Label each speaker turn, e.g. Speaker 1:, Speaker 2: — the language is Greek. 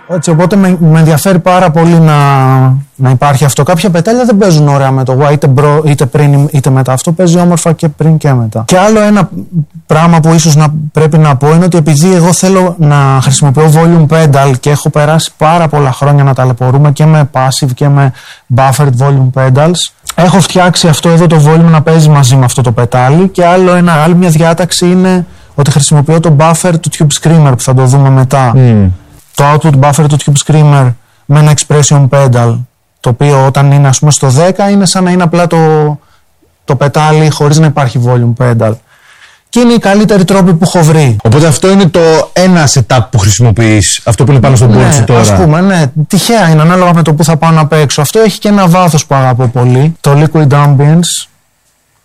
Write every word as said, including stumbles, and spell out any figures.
Speaker 1: Έτσι, οπότε με, με ενδιαφέρει πάρα πολύ να, να υπάρχει αυτό. Κάποια πετάλια δεν παίζουν ωραία με το wah, είτε, μπρο, είτε πριν είτε μετά. Αυτό παίζει όμορφα και πριν και μετά. Και άλλο ένα πράγμα που ίσως να πρέπει να πω είναι ότι επειδή εγώ θέλω να χρησιμοποιώ volume pedal και έχω περάσει πάρα πολλά χρόνια να ταλαιπωρούμε και με passive και με buffered volume pedals, έχω φτιάξει αυτό εδώ το volume να παίζει μαζί με αυτό το πετάλι. Και άλλο ένα, άλλη μια διάταξη είναι ότι χρησιμοποιώ το buffer του Tube Screamer που θα το δούμε μετά. Mm. Το output buffer του Tube Screamer με ένα expression pedal, το οποίο όταν είναι ας πούμε στο δέκα είναι σαν να είναι απλά το, το πετάλι χωρίς να υπάρχει volume pedal. Και είναι οι καλύτεροι τρόποι που έχω βρει.
Speaker 2: Οπότε αυτό είναι το ένα setup που χρησιμοποιείς, αυτό που είναι πάνω στον board σου τώρα.
Speaker 1: Ας πούμε, ναι, τυχαία είναι ανάλογα με το που θα πάω να παίξω. Αυτό έχει και ένα βάθος που αγαπώ πολύ, το Liquid Ambience,